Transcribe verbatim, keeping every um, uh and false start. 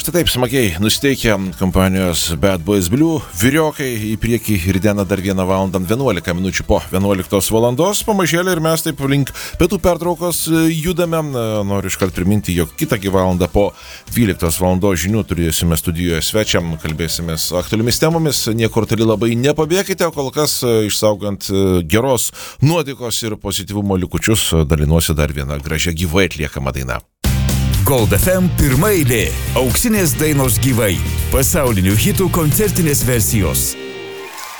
Štai taip smagiai nusteikia kompanijos Bad Boys Blue vyriokai į priekį ir diena dar vieną valandą vienuolika minučių po vienuoliktos valandos. Pamažėlė ir mes taip link pietų pertraukos judame. Noriu iškart priminti, jog kitą valandą po dvyliktos valandos žinių turėsime studijoje svečiam, kalbėsimės aktualiomis temomis. Niekur toli labai nepabėkite, o kol kas išsaugant geros nuotaikos ir pozityvumo likučius dalinuosi dar vieną gražią gyvai atliekamą dainą. Gold F M pirma eilė. Auksinės dainos gyvai. Pasaulinių hitų koncertinės versijos.